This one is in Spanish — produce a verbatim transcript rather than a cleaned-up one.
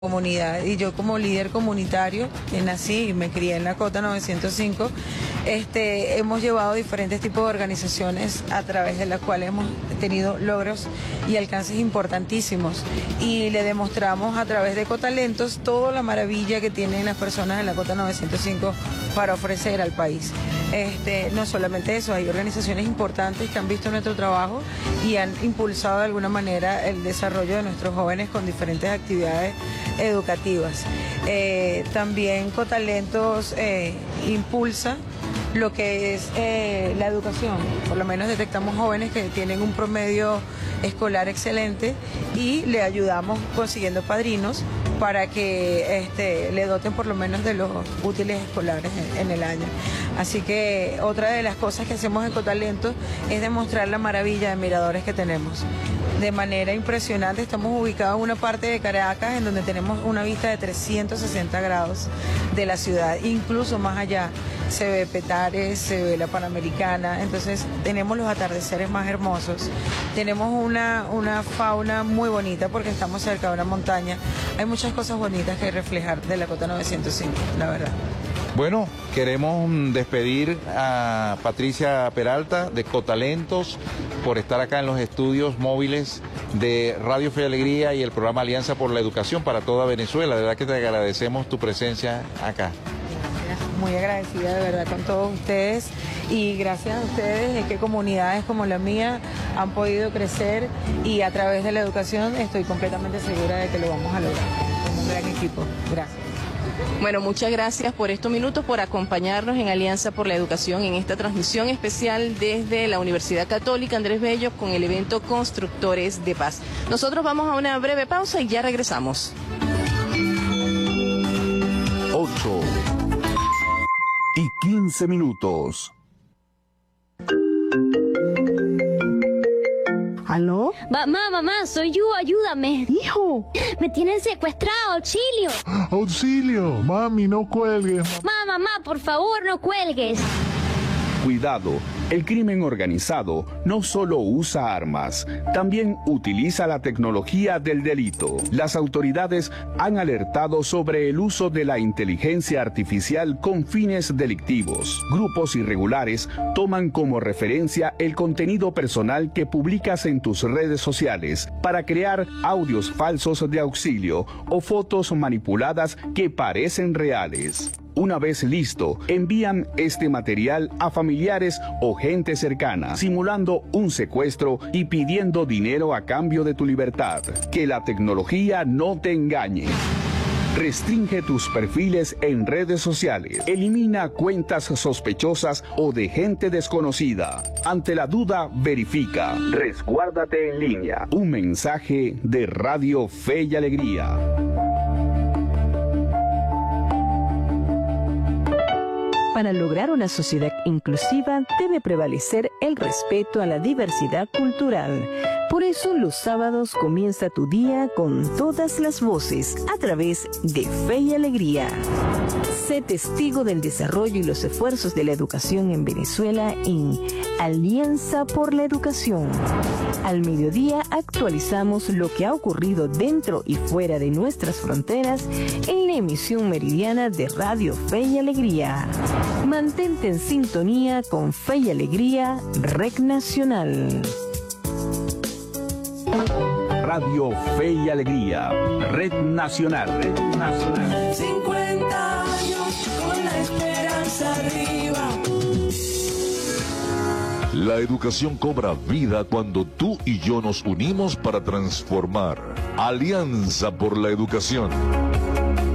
comunidad, y yo como líder comunitario que nací y me crié en la Cota novecientos cinco, este, hemos llevado diferentes tipos de organizaciones a través de las cuales hemos tenido logros y alcances importantísimos, y le demostramos a través de Ecotalentos toda la maravilla que tienen las personas en la Cota novecientos cinco para ofrecer al país. Este, no solamente eso, hay organizaciones importantes que han visto nuestro trabajo y han impulsado de alguna manera el desarrollo de nuestros jóvenes con diferentes actividades educativas. Eh, también Cotalentos eh, impulsa lo que es eh, la educación. Por lo menos detectamos jóvenes que tienen un promedio escolar excelente y le ayudamos consiguiendo padrinos para que este, le doten por lo menos de los útiles escolares en, en el año. Así que otra de las cosas que hacemos en Cotalentos es demostrar la maravilla de miradores que tenemos. De manera impresionante, estamos ubicados en una parte de Caracas en donde tenemos una vista de trescientos sesenta grados de la ciudad, incluso más allá. Se ve Petare, se ve la Panamericana, entonces tenemos los atardeceres más hermosos, tenemos una, una fauna muy bonita porque estamos cerca de una montaña. Hay muchas cosas bonitas que reflejar de la Cota novecientos cinco, la verdad. Bueno, queremos despedir a Patricia Peralta de Cotalentos por estar acá en los estudios móviles de Radio Fe y Alegría y el programa Alianza por la Educación para toda Venezuela. De verdad que te agradecemos tu presencia acá. Muy agradecida de verdad con todos ustedes, y gracias a ustedes es que comunidades como la mía han podido crecer, y a través de la educación estoy completamente segura de que lo vamos a lograr. Somos un gran equipo. Gracias. Bueno, muchas gracias por estos minutos, por acompañarnos en Alianza por la Educación en esta transmisión especial desde la Universidad Católica Andrés Bello con el evento Constructores de Paz. Nosotros vamos a una breve pausa y ya regresamos. ocho y quince minutos. ¿Aló? Mamá, mamá, soy yo, ayúdame. Hijo. Me tienen secuestrado, auxilio. Auxilio, mami, no cuelgues. Mamá, mamá, por favor, no cuelgues. Cuidado, el crimen organizado no solo usa armas, también utiliza la tecnología del delito. Las autoridades han alertado sobre el uso de la inteligencia artificial con fines delictivos. Grupos irregulares toman como referencia el contenido personal que publicas en tus redes sociales para crear audios falsos de auxilio o fotos manipuladas que parecen reales. Una vez listo, envían este material a familiares o gente cercana, simulando un secuestro y pidiendo dinero a cambio de tu libertad. Que la tecnología no te engañe. Restringe tus perfiles en redes sociales. Elimina cuentas sospechosas o de gente desconocida. Ante la duda, verifica. Resguárdate en línea. Un mensaje de Radio Fe y Alegría. Para lograr una sociedad inclusiva debe prevalecer el respeto a la diversidad cultural. Por eso los sábados comienza tu día con todas las voces a través de Fe y Alegría. Sé testigo del desarrollo y los esfuerzos de la educación en Venezuela en Alianza por la Educación. Al mediodía actualizamos lo que ha ocurrido dentro y fuera de nuestras fronteras en la emisión meridiana de Radio Fe y Alegría. Mantente en sintonía con Fe y Alegría, Red Nacional. Radio Fe y Alegría, Red Nacional. Red Nacional. cincuenta años con la esperanza arriba. La educación cobra vida cuando tú y yo nos unimos para transformar. Alianza por la Educación.